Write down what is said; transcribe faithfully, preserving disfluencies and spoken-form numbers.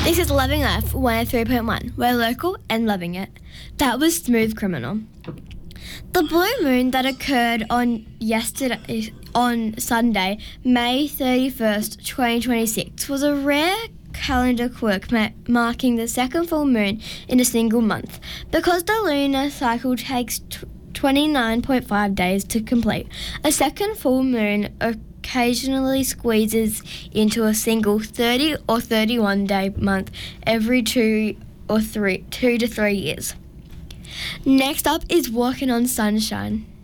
This is Loving Life one oh three point one. We're local and loving it. That was Smooth Criminal. The blue moon that occurred on yesterday, on Sunday, May thirty-first, twenty twenty-six, was a rare calendar quirk ma- marking the second full moon in a single month. Because the lunar cycle takes t- twenty-nine point five days to complete, a second full moon occasionally squeezes into a single thirty or thirty-one day month every two or three, two to three years. Next up is Walking on Sunshine.